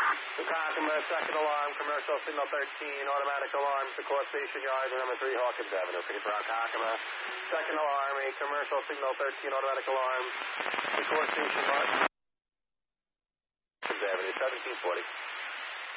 Kakuma, second alarm, commercial signal 13, automatic alarm, Secor Station Yard, number 3, Hawkins Avenue. City for Kakuma, second alarm, a commercial signal 13, automatic alarm, Secor Station Yard, Hawkins Avenue, 1740.